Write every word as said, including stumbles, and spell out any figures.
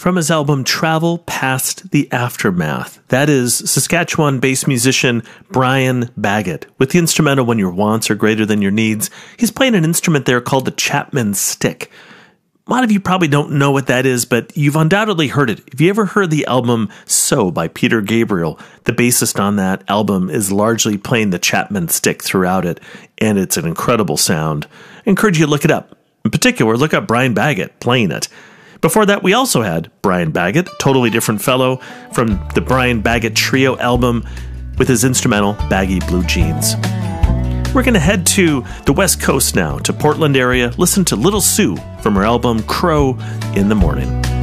from his album Travel Past the Aftermath. That is Saskatchewan-based musician Brian Baggett with the instrumental When Your Wants Are Greater Than Your Needs. He's playing an instrument there called the Chapman Stick. A lot of you probably don't know what that is, but you've undoubtedly heard it. If you ever heard the album So by Peter Gabriel, the bassist on that album is largely playing the Chapman Stick throughout it, and it's an incredible sound. I encourage you to look it up. In particular, look up Brian Baggett playing it. Before that, we also had Brian Baggett, totally different fellow, from the Brian Baggett Trio album with his instrumental Baggy Blue Jeans. We're going to head to the West Coast now, to Portland area, listen to Little Sue from her album Crow in the Morning.